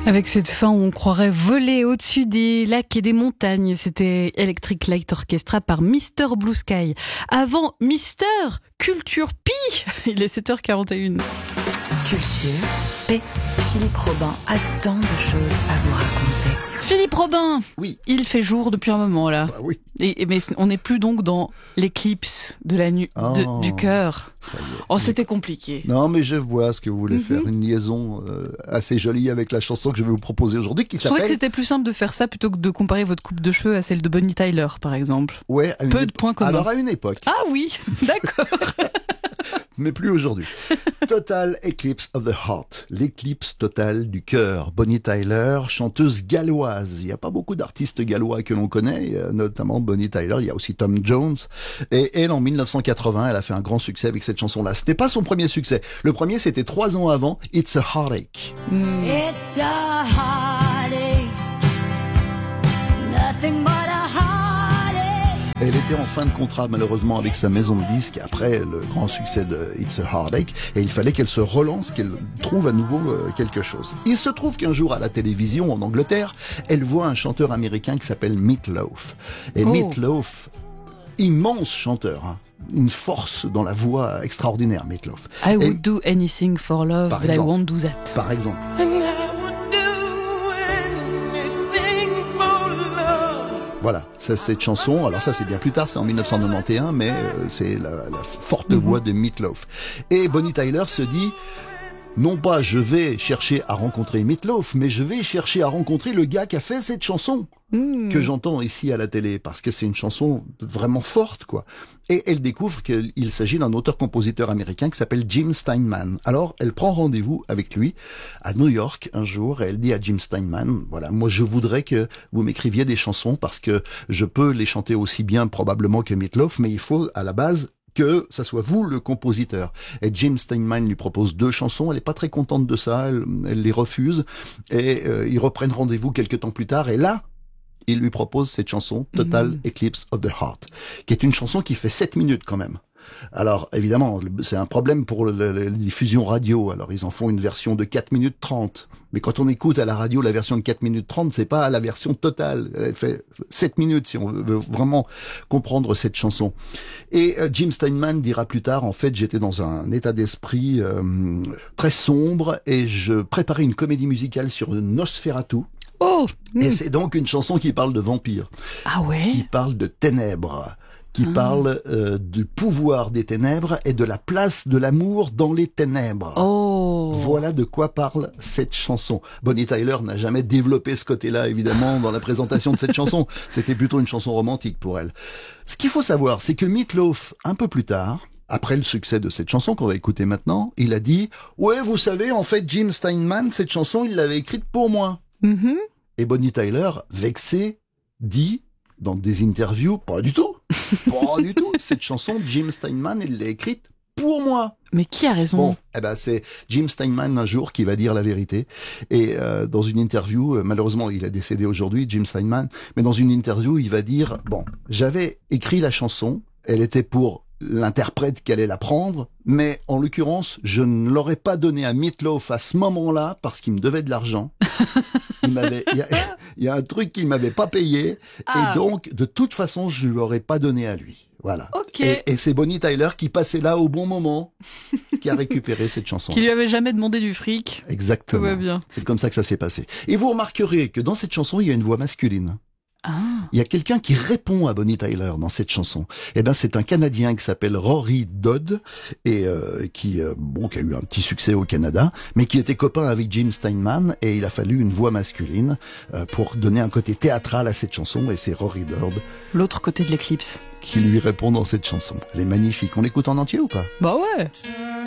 Avec cette fin où on croirait voler au-dessus des lacs et des montagnes, c'était Electric Light Orchestra par Mr. Blue Sky. Avant Mister Culture Pi, il est 7h41. Culture P. Philippe Robin a tant de choses à vous raconter. Philippe Robin, oui. Il fait jour depuis un moment là. Bah oui. Mais on n'est plus donc dans l'éclipse de la nuit du cœur. Ça y est. Oh, c'était compliqué. Non, mais je vois ce que vous voulez faire. Une liaison assez jolie avec la chanson que je vais vous proposer aujourd'hui qui Je s'appelle... trouvais que c'était plus simple de faire ça plutôt que de comparer votre coupe de cheveux à celle de Bonnie Tyler, par exemple. Ouais, à une Peu de points communs. Alors à une époque. Ah oui, d'accord. Mais plus aujourd'hui. Total Eclipse of the Heart, l'éclipse totale du cœur. Bonnie Tyler, chanteuse galloise. Il n'y a pas beaucoup d'artistes gallois que l'on connaît, notamment Bonnie Tyler. Il y a aussi Tom Jones. Et elle, en 1980, elle a fait un grand succès avec cette chanson-là. C'était pas son premier succès. Le premier, c'était 3 ans avant, It's a Heartache. It's a heartache, nothing but a heartache. Elle était en fin de contrat malheureusement avec sa maison de disques après le grand succès de It's a Heartache et il fallait qu'elle se relance, qu'elle trouve à nouveau quelque chose. Il se trouve qu'un jour à la télévision en Angleterre, elle voit un chanteur américain qui s'appelle Meat Loaf. Et Meat Loaf, immense chanteur, hein, une force dans la voix extraordinaire, Meat Loaf. I would do anything for love, but I won't do that. Par exemple. Voilà, ça, cette chanson, alors ça c'est bien plus tard, c'est en 1991, mais c'est la forte voix de Meat Loaf. Et Bonnie Tyler se dit, non pas je vais chercher à rencontrer Meat Loaf, mais je vais chercher à rencontrer le gars qui a fait cette chanson que j'entends ici à la télé, parce que c'est une chanson vraiment forte, quoi. Et elle découvre qu'il s'agit d'un auteur-compositeur américain qui s'appelle Jim Steinman. Alors, elle prend rendez-vous avec lui à New York un jour, et elle dit à Jim Steinman, voilà, moi je voudrais que vous m'écriviez des chansons, parce que je peux les chanter aussi bien probablement que Meat Loaf, mais il faut à la base que ça soit vous le compositeur. Et Jim Steinman lui propose 2 chansons, elle est pas très contente de ça, elle les refuse, et ils reprennent rendez-vous quelques temps plus tard, et là, il lui propose cette chanson, Total Eclipse of the Heart, qui est une chanson qui fait 7 minutes quand même. Alors, évidemment, c'est un problème pour la diffusion radio. Alors, ils en font une version de 4 minutes 30. Mais quand on écoute à la radio la version de 4 minutes 30, c'est pas la version totale. Elle fait 7 minutes si on veut vraiment comprendre cette chanson. Et Jim Steinman dira plus tard, en fait, j'étais dans un état d'esprit très sombre et je préparais une comédie musicale sur Nosferatu. Et c'est donc une chanson qui parle de vampires. Ah ouais? Qui parle de ténèbres. Qui parle du pouvoir des ténèbres et de la place de l'amour dans les ténèbres. Voilà de quoi parle cette chanson. Bonnie Tyler n'a jamais développé ce côté-là, évidemment, dans la présentation de cette chanson. C'était plutôt une chanson romantique pour elle. Ce qu'il faut savoir, c'est que Meat Loaf, un peu plus tard, après le succès de cette chanson qu'on va écouter maintenant, il a dit « Ouais, vous savez, en fait, Jim Steinman, cette chanson, il l'avait écrite pour moi. Et Bonnie Tyler, vexée, dit dans des interviews, pas du tout. Pas du tout. Cette chanson, Jim Steinman, il l'a écrite pour moi. Mais qui a raison? Bon, c'est Jim Steinman un jour qui va dire la vérité. Et dans une interview, malheureusement, il a décédé aujourd'hui, Jim Steinman, mais dans une interview, il va dire, bon, j'avais écrit la chanson, elle était pour l'interprète qui allait la prendre, mais en l'occurrence, je ne l'aurais pas donné à Meat Loaf à ce moment-là parce qu'il me devait de l'argent. Il y a un truc qu'il m'avait pas payé et donc de toute façon, je lui aurais pas donné à lui. Voilà. Okay. Et c'est Bonnie Tyler qui passait là au bon moment, qui a récupéré cette chanson. Qui lui avait jamais demandé du fric. Exactement. Tout va bien. C'est comme ça que ça s'est passé. Et vous remarquerez que dans cette chanson, il y a une voix masculine. Il y a quelqu'un qui répond à Bonnie Tyler dans cette chanson. Eh ben, c'est un Canadien qui s'appelle Rory Dodd et qui a eu un petit succès au Canada, mais qui était copain avec Jim Steinman et il a fallu une voix masculine pour donner un côté théâtral à cette chanson et c'est Rory Dodd. L'autre côté de l'éclipse. Qui lui répond dans cette chanson. Elle est magnifique. On l'écoute en entier ou pas? Bah ouais.